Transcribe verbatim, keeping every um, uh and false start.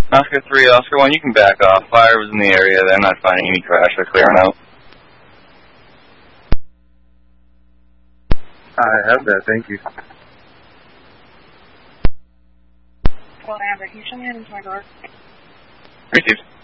Oscar three, Oscar one, you can back off. Fire was in the area. They're not finding any crash. They're clearing out. I have that, thank you. Well, Amber, can you show me how to use my door? Received.